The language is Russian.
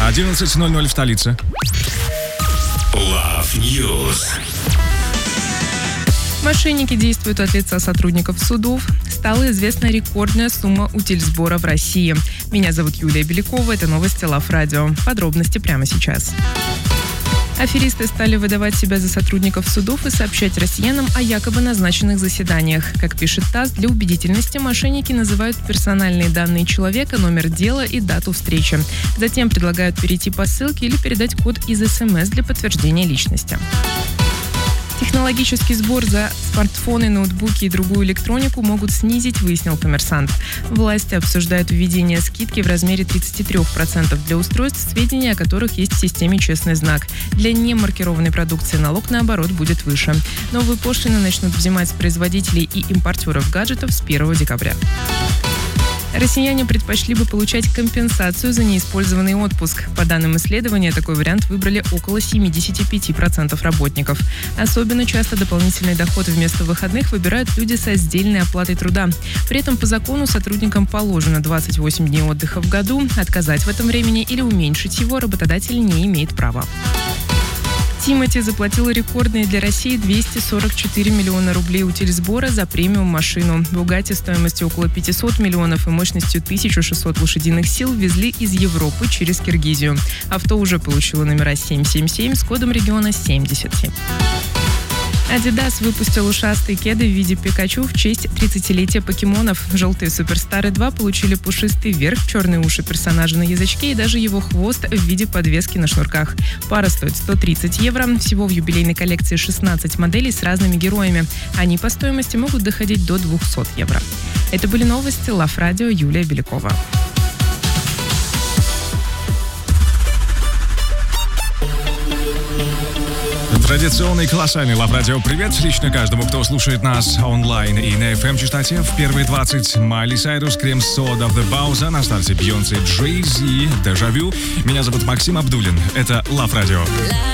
11:00 в столице. Love News. Мошенники действуют от лица сотрудников судов. Стала известна рекордная сумма утильсбора в России. Меня зовут Юлия Белякова. Это новости Love Radio. Подробности прямо сейчас. Аферисты стали выдавать себя за сотрудников судов и сообщать россиянам о якобы назначенных заседаниях. Как пишет ТАСС, для убедительности мошенники называют персональные данные человека, номер дела и дату встречи. Затем предлагают перейти по ссылке или передать код из СМС для подтверждения личности. Технологический сбор за смартфоны, ноутбуки и другую электронику могут снизить, выяснил «Коммерсант». Власти обсуждают введение скидки в размере 33% для устройств, сведения о которых есть в системе «Честный знак». Для немаркированной продукции налог, наоборот, будет выше. Новые пошлины начнут взимать с производителей и импортеров гаджетов с 1 декабря. Россияне предпочли бы получать компенсацию за неиспользованный отпуск. По данным исследования, такой вариант выбрали около 75% работников. Особенно часто дополнительный доход вместо выходных выбирают люди со сдельной оплатой труда. При этом по закону сотрудникам положено 28 дней отдыха в году. Отказать в этом времени или уменьшить его работодатель не имеет права. Тимати заплатил рекордные для России 244 миллиона рублей утильсбора за премиум-машину. Бугатти стоимостью около 500 миллионов и мощностью 1600 лошадиных сил везли из Европы через Киргизию. Авто уже получило номера 777 с кодом региона 77. Adidas выпустил ушастые кеды в виде Пикачу в честь 30-летия покемонов. Желтые суперстары 2 получили пушистый верх, черные уши персонажа на язычке и даже его хвост в виде подвески на шнурках. Пара стоит 130 евро. Всего в юбилейной коллекции 16 моделей с разными героями. Они по стоимости могут доходить до 200 евро. Это были новости Love Radio, Юлия Белякова. Традиционный колоссальный Love Radio привет лично каждому, кто слушает нас онлайн и на FM-частоте. В первые 20 Майли Сайрус, Крем Сода, The Bowser, на старте Бейонсе, Джей-Зи, Дежавю. Меня зовут Максим Абдуллин. Это Love Radio.